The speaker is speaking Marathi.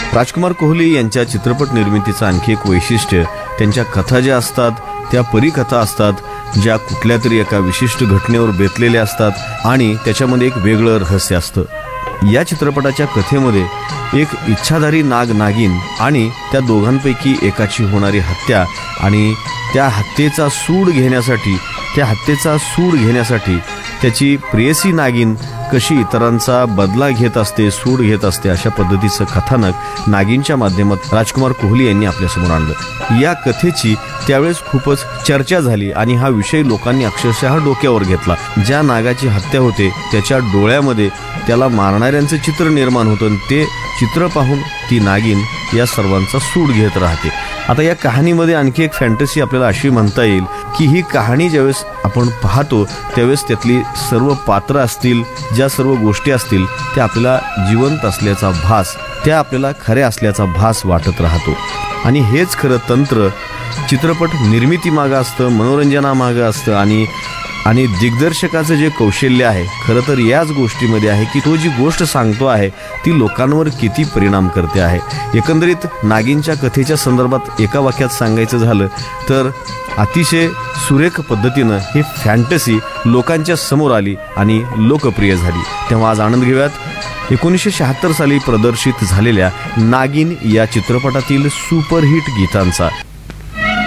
राजकुमार कोहली यांच्या चित्रपट निर्मितीचं आणखी एक वैशिष्ट्य त्यांच्या कथा ज्या असतात त्या परिकथा असतात ज्या कुठल्या तरी एका विशिष्ट घटनेवर बेतलेल्या असतात आणि त्याच्यामध्ये एक वेगळं रहस्य असतं। या चित्रपटाच्या कथेमध्ये एक इच्छाधारी नाग नागिन आणि त्या दोघांपैकी एकाची होणारी हत्या आणि त्या हत्येचा सूड घेण्यासाठी त्याची प्रेयसी नागिन कशी इतरांचा बदला घेत असते, सूड घेत असते, अशा पद्धतीचं कथानक नागिनच्या माध्यमात राजकुमार कोहली यांनी आपल्यासमोर आणलं। या कथेची त्यावेळेस खूपच चर्चा झाली आणि हा विषय लोकांनी अक्षरशः डोक्यावर घेतला। ज्या नागाची हत्या होते त्याच्या डोळ्यामध्ये त्याला मारणाऱ्यांचं चित्र निर्माण होतं, ते चित्र पाहून ती नागिन या सर्वांचा सूड घेत राहते। आता या कहाणीमध्ये आणखी एक फॅन्टसी आपल्याला अशी म्हणता येईल की ही कहाणी ज्यावेळेस आपण पाहतो त्यावेळेस त्यातली सर्व पात्र असतील, ज्या सर्व गोष्टी असतील त्या आपल्याला जिवंत असल्याचा भास, त्या आपल्याला खऱ्या असल्याचा भास वाटत राहतो। आणि हेच खरं तंत्र चित्रपट निर्मिती मागं असतं, मनोरंजनामागं असतं आणि दिग्दर्शकाचं जे कौशल्य आहे खरं तर याच गोष्टीमध्ये आहे की तो जी गोष्ट सांगतो आहे ती लोकांवर किती परिणाम करते आहे। एकंदरीत नागिनच्या कथेच्या संदर्भात एका वाक्यात सांगायचं झालं तर अतिशय सुरेख पद्धतीनं ही फॅन्टसी लोकांच्या समोर आली आणि लोकप्रिय झाली। तेव्हा आज आनंद घेऊयात 1976 साली प्रदर्शित झालेल्या नागिन या चित्रपटातील सुपरहिट गीतांचा।